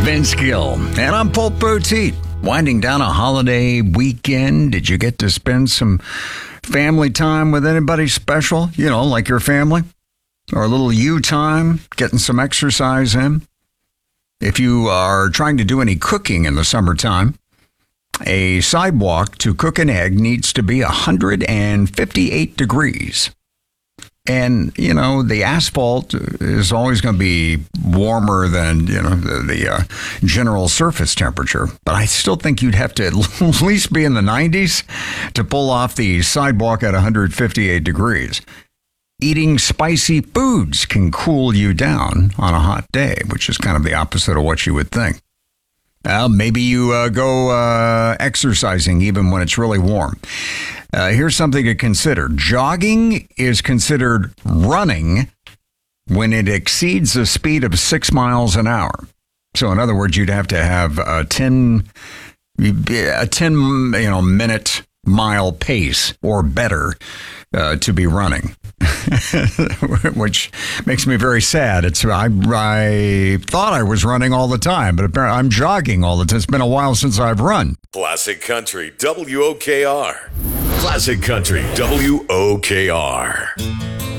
Vince Gill, and I'm Pulp Poteet. Winding down a holiday weekend, did you get to spend some family time with anybody special? You know, like your family? Or a little you time, getting some exercise in? If you are trying to do any cooking in the summertime, a sidewalk to cook an egg needs to be 158 degrees. And, you know, the asphalt is always going to be warmer than, you know, the general surface temperature. But I still think you'd have to at least be in the 90s to pull off the sidewalk at 158 degrees. Eating spicy foods can cool you down on a hot day, which is kind of the opposite of what you would think. Maybe you go exercising even when it's really warm. Here's something to consider. Jogging is considered running when it exceeds a speed of 6 miles an hour. So in other words, you'd have to have a 10 minute mile pace or better to be running, which makes me very sad. I thought I was running all the time, but apparently I'm jogging all the time. It's been a while since I've run. Classic Country WOKR. Classic Country WOKR.